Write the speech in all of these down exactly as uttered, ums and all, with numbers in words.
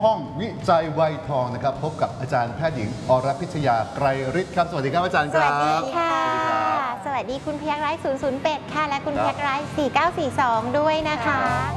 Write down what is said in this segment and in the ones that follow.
ห้องวิจัยวัยทองนะครับพบกับอาจารย์แพทย์หญิงอรพิชยาไกรฤทธิ์ครับสวัสดีครับอาจารย์ครับสวัสดีค่ะสวัสดีคุณพยัคฆ์ไร้ศูนย์ศูนย์แปดค่ะและคุณพยัคฆ์ไร้สี่เก้าสี่สองด้วยนะคะ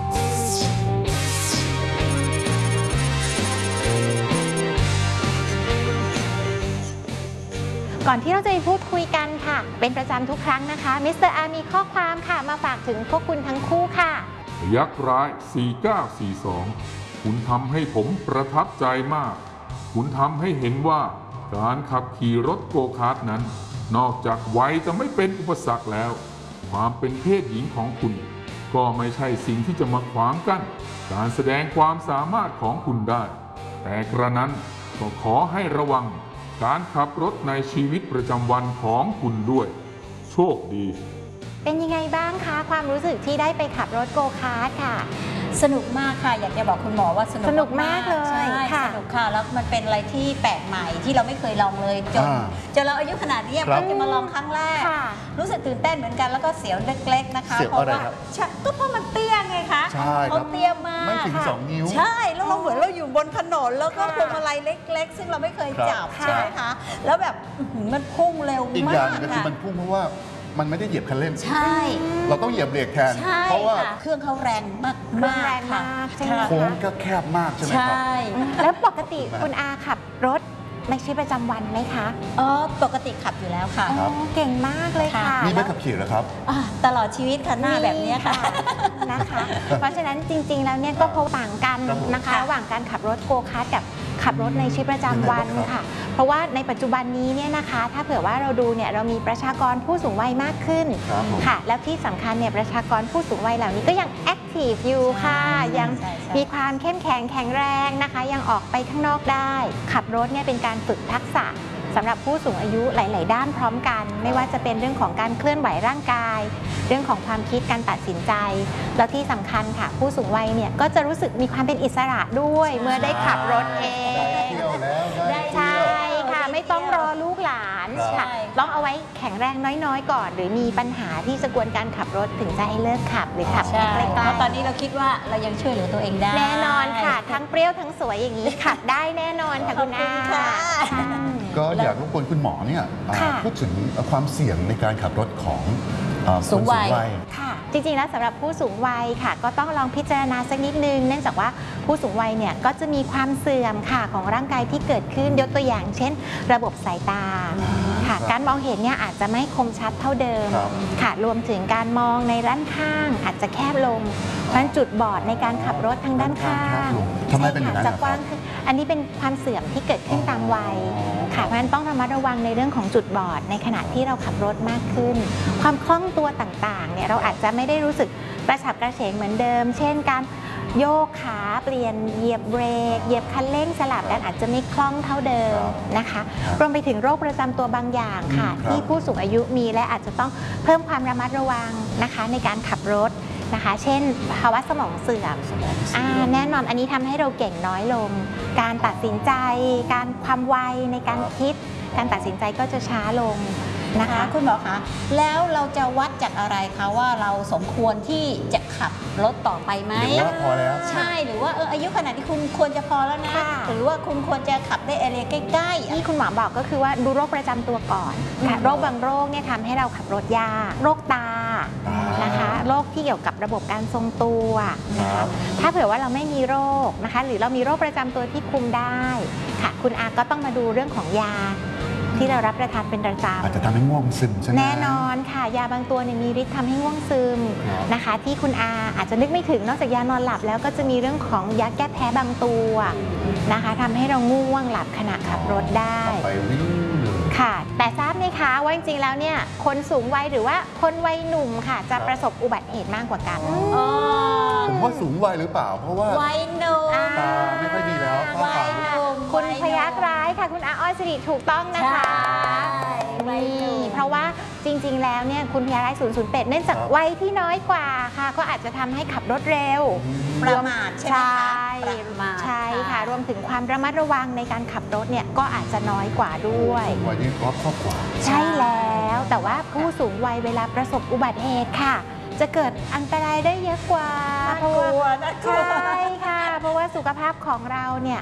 ก่อนที่เราจะไปพูดคุยกันค่ะเป็นประจำทุกครั้งนะคะมิสเตอร์อาร์มีข้อความค่ะมาฝากถึงพวกคุณทั้งคู่ค่ะพยัคฆ์ร้ายสี่เก้าสี่สองคุณทำให้ผมประทับใจมากคุณทำให้เห็นว่าการขับขี่รถโกคาร์ทนั้นนอกจากวัยจะไม่เป็นอุปสรรคแล้วความเป็นเพศหญิงของคุณก็ไม่ใช่สิ่งที่จะมาขวางกั้นการแสดงความสามารถของคุณได้แต่กระนั้นก็ขอให้ระวังการขับรถในชีวิตประจำวันของคุณด้วยโชคดีเป็นยังไงบ้างคะความรู้สึกที่ได้ไปขับรถโกคาร์ทค่ะสนุกมากค่ะอยากจะบอกคุณหมอว่าสนุกสนุกมากเลยใช่สนุกค่ะแล้วมันเป็นอะไรที่แปลกใหม่ที่เราไม่เคยลองเลยจนจนเราอายุขนาดนี้เพิ่งจะมาลองครั้งแรกรู้สึกตื่นเต้นเหมือนกันแล้วก็เสียวเล็กๆนะคะเพราะว่าก็เพราะมันเตี้ยไงคะเขาเตี้ยมากไม่ถึงสองนิ้วใช่แล้วเราเหมือนเราอยู่บนถนนแล้วก็พวงมาลัยเล็กๆซึ่งเราไม่เคยจับใช่ไหมคะแล้วแบบมันพุ่งเร็วมากอีกอย่างก็คือมันพุ่งเพราะว่ามันไม่ได้เหยียบคันเร่งใช่เราต้องเหยียบเบรกแทนเพราะว่าเครื่องเขาแรงมากมากค่ะโค้งก็แคบมากใช่ไหมครับใช่แล้วปกติคุณอาขับรถในชีวิตประจำวันไหมคะอ๋อปกติขับอยู่แล้วค่ะเก่งมากเลยค่ะมีใบขับขี่เหรอครับตลอดชีวิตค่ะหน้าแบบนี้ค่ะนะคะเพราะฉะนั้นจริงๆแล้วเนี่ยก็พบต่างกันนะคะระหว่างการขับรถโกคาร์ทกับขับรถในชีวิตประจำวันค่ะเพราะว่าในปัจจุบันนี้เนี่ยนะคะถ้าเผื่อว่าเราดูเนี่ยเรามีประชากรผู้สูงวัยมากขึ้นค่ะแล้วที่สำคัญเนี่ยประชากรผู้สูงวัยเหล่านี้ก็ยังแอคทีฟอยู่ค่ะยังมีความเข้มแข็งแข็งแรงนะคะยังออกไปข้างนอกได้ขับรถเนี่ยเป็นการฝึกทักษะสำหรับผู้สูงอายุหลายๆด้านพร้อมกันไม่ว่าจะเป็นเรื่องของการเคลื่อนไหวร่างกายเรื่องของความคิดการตัดสินใจแล้วที่สำคัญค่ะผู้สูงวัยเนี่ยก็จะรู้สึกมีความเป็นอิสระด้วยเมื่อได้ขับรถเองได้ใช่ค่ะไม่ต้องรอลูกหลานค่ะต้องเอาไว้แข็งแรงน้อยๆก่อนหรือมีปัญหาที่จะกวนการขับรถถึงจะให้เลิกขับหรือขับใกล้ๆเพราะตอนนี้เราคิดว่าเรายังช่วยเหลือตัวเองได้แน่นอนค่ะทั้งเปรี้ยวทั้งสวยอย่างนี้ขับได้แน่นอนค่ะคุณอาก็อยากรบกวนคุณหมอเนี่ยพูดถึงความเสี่ยงในการขับรถของสูงวัยค่ะจริงๆแล้วสำหรับผู้สูงวัยค่ะก็ต้องลองพิจารณาสักนิดนึงเนื่องจากว่าผู้สูงวัยเนี่ยก็จะมีความเสื่อมค่ะของร่างกายที่เกิดขึ้นยกตัวอย่างเช่นระบบสายตาค่ะการมองเห็นเนี่ยอาจจะไม่คมชัดเท่าเดิมค่ะรวมถึงการมองในด้านข้างอาจจะแคบลงเพราะจุดบอดในการขับรถทางด้านข้างทำไมเป็นอย่างนั้นจะกว้างขึ้นอันนี้เป็นความเสื่อมที่เกิดขึ้นตามวัยค่ะเพราะฉะนั้นต้องระมัดระวังในเรื่องของจุดบอดในขณะที่เราขับรถมากขึ้นความคล่องตัวต่างๆเนี่ยเราอาจจะไม่ได้รู้สึกกระฉับกระเฉงเหมือนเดิมเช่นการโยกขาเปลี่ยนเหยียบเบรกเหยียบคันเร่งสลับกันอาจจะไม่คล่องเท่าเดิมนะคะรวมไปถึงโรคประจำตัวบางอย่างค่ะที่ผู้สูงอายุมีและอาจจะต้องเพิ่มความระมัดระวังนะคะในการขับรถนะคะเช่นภาวะสมองเสื่อมแน่นอนอันนี้ทำให้เราเก่งน้อยลงการตัดสินใจการความไวในการคิดการตัดสินใจก็จะช้าลงนะคะคุณหมอคะแล้วเราจะวัดจากอะไรคะว่าเราสมควรที่จะขับรถต่อไปไหมหรือว่าพอแล้วใช่หรือว่าเอออายุขนาดที่คุณควรจะพอแล้วนะหรือว่าคุณควรจะขับได้เอเรียใกล้ๆที่คุณหมอบอกก็คือว่าดูโรคประจำตัวก่อนค่ะโรคบางโรคเนี่ยทำให้เราขับรถยากโรคตานะคะโรคที่เกี่ยวกับระบบการทรงตัวนะคะถ้าเผื่อว่าเราไม่มีโรคนะคะหรือเรามีโรคประจำตัวที่คุมได้ค่ะคุณอาก็ต้องมาดูเรื่องของยาที่เรารับประทานเป็นประจำอาจจะทำให้ง่วงซึมใช่ไหมแน่นอนค่ะยาบางตัวเนี่ยมีฤทธิ์ทำให้ง่วงซึมนะคะที่คุณอาอาจจะนึกไม่ถึงนอกจากยานอนหลับแล้วก็จะมีเรื่องของยาแก้แพ้บางตัวนะคะทำให้เราง่วงหลับขณะขับรถได้ไปวิ่งค่ะแต่ทราบไหมคะว่าจริงๆแล้วเนี่ยคนสูงวัยหรือว่าคนวัยหนุ่มค่ะจะประสบอุบัติเหตุมากกว่ากันผมว่าสูงวัยหรือเปล่าเพราะว่าวัยหนุ่มตาไม่ค่อยดีแล้วคุณพยัคฆ์ร้ายค่ะคุณอาอ้อยสิริถูกต้องนะคะนี่เพราะว่าจริงๆแล้วเนี่ยคุณพยัคฆ์ร้ายศูนย์ศูนย์แปดเนื่องจากวัยที่น้อยกว่าค่ะก็อาจจะทำให้ขับรถเร็วประมาทใช่ไหมคะใช่ค่ะรวมถึงความระมัดระวังในการขับรถเนี่ยก็อาจจะน้อยกว่าด้วยวัยนี้รอบครอบกว่าใช่แล้วแต่ว่าผู้สูงวัยเวลาประสบอุบัติเหตุค่ะจะเกิดอันตรายได้เยอะกว่าเพราะว่าใช่ค่ะเพราะว่าสุขภาพของเราเนี่ย